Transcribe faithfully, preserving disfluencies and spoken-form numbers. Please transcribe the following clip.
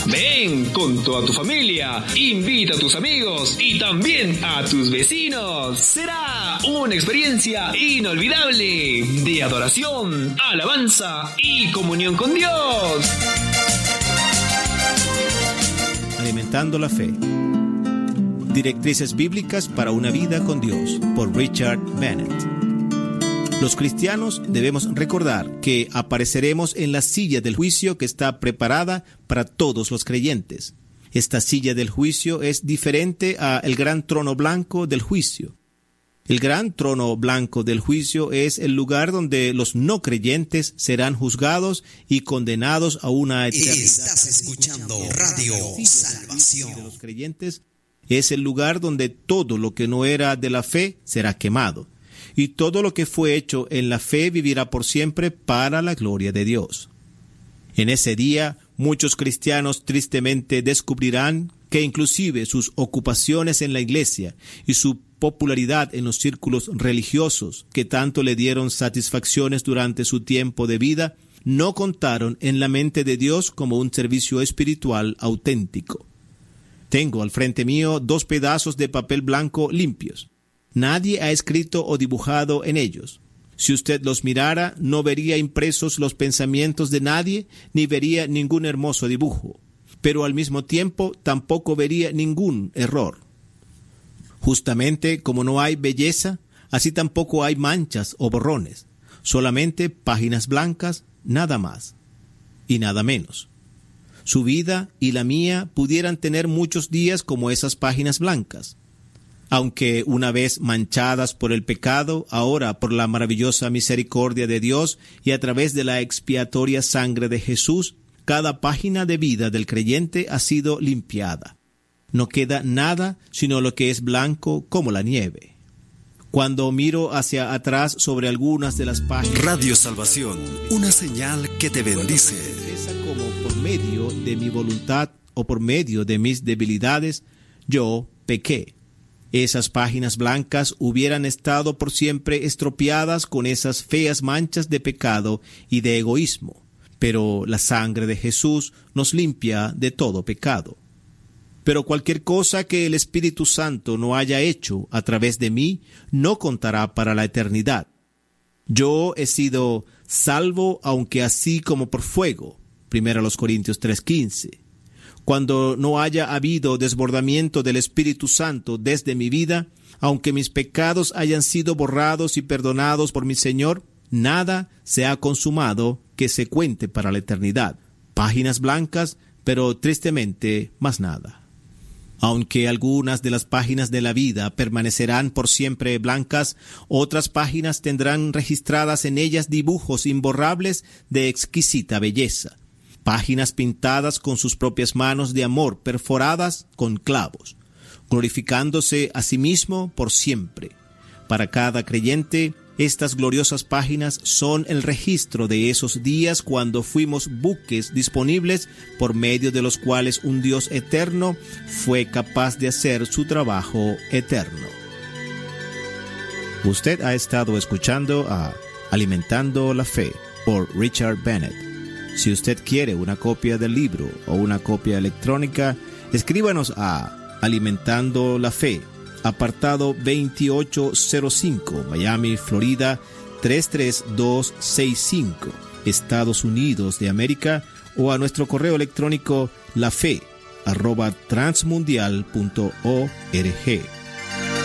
Ven con toda tu familia, invita a tus amigos y también a tus vecinos. Será una experiencia inolvidable de adoración, alabanza y comunión con Dios. Alimentando la fe. Directrices bíblicas para una vida con Dios, por Richard Bennett. Los cristianos debemos recordar que apareceremos en la silla del juicio que está preparada para todos los creyentes. Esta silla del juicio es diferente al gran trono blanco del juicio. El gran trono blanco del juicio es el lugar donde los no creyentes serán juzgados y condenados a una eternidad. Estás escuchando Radio Salvación. De los creyentes es el lugar donde todo lo que no era de la fe será quemado, y todo lo que fue hecho en la fe vivirá por siempre para la gloria de Dios. En ese día, muchos cristianos tristemente descubrirán que inclusive sus ocupaciones en la iglesia y su popularidad en los círculos religiosos que tanto le dieron satisfacciones durante su tiempo de vida, no contaron en la mente de Dios como un servicio espiritual auténtico. Tengo al frente mío dos pedazos de papel blanco limpios. Nadie ha escrito o dibujado en ellos. Si usted los mirara, no vería impresos los pensamientos de nadie, ni vería ningún hermoso dibujo. Pero al mismo tiempo tampoco vería ningún error. Justamente como no hay belleza, así tampoco hay manchas o borrones. Solamente páginas blancas, nada más y nada menos. Su vida y la mía pudieran tener muchos días como esas páginas blancas. Aunque una vez manchadas por el pecado, ahora por la maravillosa misericordia de Dios y a través de la expiatoria sangre de Jesús, cada página de vida del creyente ha sido limpiada. No queda nada sino lo que es blanco como la nieve. Cuando miro hacia atrás sobre algunas de las páginas... Radio Salvación, una señal que te bendice. Como por medio de mi voluntad o por medio de mis debilidades, yo pequé. Esas páginas blancas hubieran estado por siempre estropeadas con esas feas manchas de pecado y de egoísmo. Pero la sangre de Jesús nos limpia de todo pecado. Pero cualquier cosa que el Espíritu Santo no haya hecho a través de mí, no contará para la eternidad. Yo he sido salvo, aunque así como por fuego. Primero los Corintios tres quince. Cuando no haya habido desbordamiento del Espíritu Santo desde mi vida, aunque mis pecados hayan sido borrados y perdonados por mi Señor, nada se ha consumado que se cuente para la eternidad. Páginas blancas, pero tristemente más nada. Aunque algunas de las páginas de la vida permanecerán por siempre blancas, otras páginas tendrán registradas en ellas dibujos imborrables de exquisita belleza. Páginas pintadas con sus propias manos de amor, perforadas con clavos, glorificándose a sí mismo por siempre. Para cada creyente, estas gloriosas páginas son el registro de esos días cuando fuimos buques disponibles por medio de los cuales un Dios eterno fue capaz de hacer su trabajo eterno. Usted ha estado escuchando a Alimentando la Fe por Richard Bennett. Si usted quiere una copia del libro o una copia electrónica, escríbanos a Alimentando la Fe, apartado veintiocho cero cinco, Miami, Florida, tres tres dos seis cinco, Estados Unidos de América, o a nuestro correo electrónico lafe arroba transmundial punto org.